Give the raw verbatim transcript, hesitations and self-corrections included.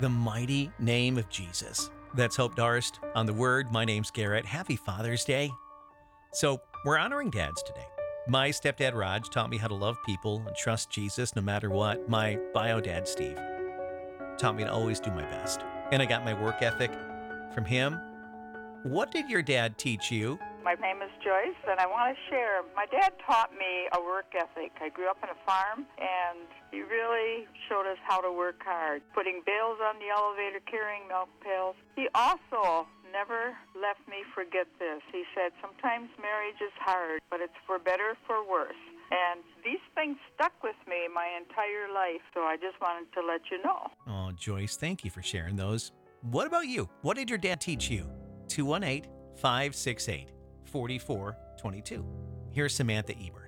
the mighty name of Jesus. That's Hope Darst on The Word. My name's Garrett. Happy Father's Day. So, we're honoring dads today. My stepdad, Raj, taught me how to love people and trust Jesus no matter what. My bio dad, Steve, taught me to always do my best. And I got my work ethic from him. What did your dad teach you? My name is Joyce, and I want to share. My dad taught me a work ethic. I grew up on a farm, and he really showed us how to work hard, putting bales on the elevator, carrying milk pails. He also never let me forget this. He said, sometimes marriage is hard, but it's for better, for worse. And these things stuck with me my entire life, so I just wanted to let you know. Oh, Joyce, thank you for sharing those. What about you? What did your dad teach you? two one eight, five six eight, four four two two. Here's Samantha Eber.